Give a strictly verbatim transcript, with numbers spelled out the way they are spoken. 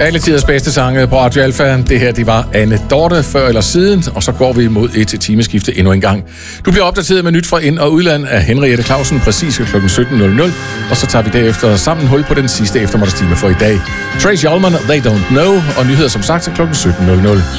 Alle tiders bedste sange på Radio Alfa. Det her, det var Anne Dorte før eller siden, og så går vi mod et timeskifte endnu en gang. Du bliver opdateret med nyt fra ind- og udland af Henriette Clausen præcis klokken sytten nul nul, og så tager vi derefter sammen hul på den sidste eftermiddagstime for i dag. Trace Ullman, They Don't Know, og nyheder som sagt klokken sytten nul nul.